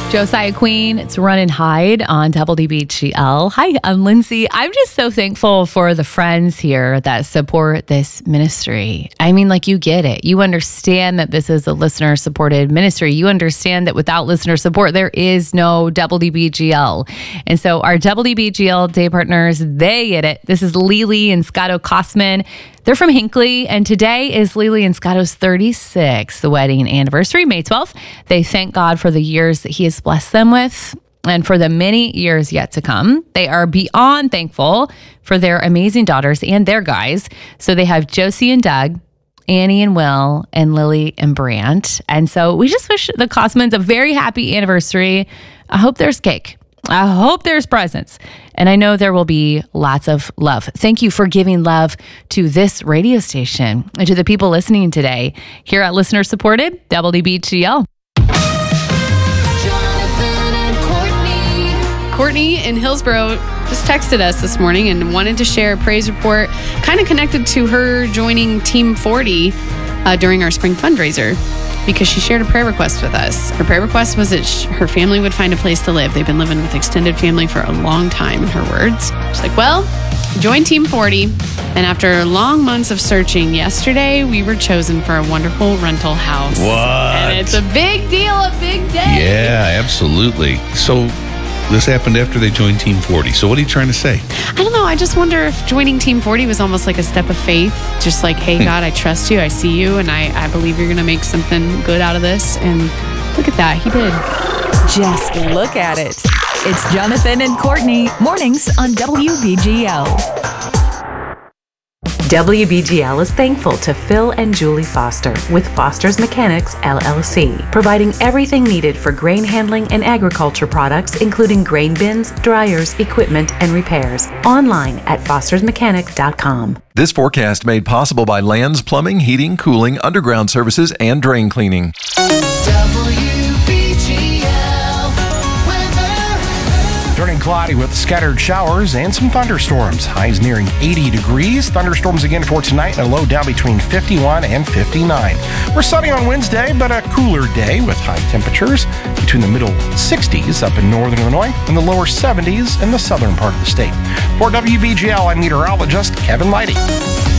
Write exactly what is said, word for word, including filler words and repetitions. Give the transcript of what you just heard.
Josiah Queen, it's Run and Hide on W B G L. Hi, I'm Lindsay. I'm just so thankful for the friends here that support this ministry. I mean, like, you get it. You understand that this is a listener-supported ministry. You understand that without listener support, there is no W B G L. And so our W B G L day partners, they get it. This is Lily and Scotto Kosman. They're from Hinckley, and today is Lily and Scotto's thirty-sixth wedding anniversary, May twelfth. They thank God for the years that he has blessed them with and for the many years yet to come. They are beyond thankful for their amazing daughters and their guys. So they have Josie and Doug, Annie and Will, and Lily and Brant. And so we just wish the Kosmans a very happy anniversary. I hope there's cake. I hope there's presents. And I know there will be lots of love. Thank you for giving love to this radio station and to the people listening today here at Listener Supported W B G L. Courtney in Hillsboro just texted us this morning and wanted to share a praise report kind of connected to her joining Team forty uh, during our spring fundraiser, because she shared a prayer request with us. Her prayer request was that sh- her family would find a place to live. They've been living with extended family for a long time, in her words. She's like, well, join Team forty. And after long months of searching, yesterday we were chosen for a wonderful rental house. What? And it's a big deal, a big day. Yeah, absolutely. So this happened after they joined Team forty. So what are you trying to say? I don't know. I just wonder if joining Team forty was almost like a step of faith. Just like, hey, God, I trust you. I see you. And I, I believe you're going to make something good out of this. And look at that. He did. Just look at it. It's Jonathan and Courtney, mornings on W B G L. W B G L is thankful to Phil and Julie Foster with Foster's Mechanics, L L C, providing everything needed for grain handling and agriculture products, including grain bins, dryers, equipment, and repairs. Online at fosters mechanic dot com. This forecast made possible by Lands Plumbing, Heating, Cooling, Underground Services, and Drain Cleaning. Turning cloudy with scattered showers and some thunderstorms. Highs nearing eighty degrees. Thunderstorms again for tonight and a low down between fifty-one and fifty-nine. We're sunny on Wednesday, but a cooler day with high temperatures between the middle sixties up in northern Illinois and the lower seventies in the southern part of the state. For W B G L, I'm meteorologist Kevin Leidy.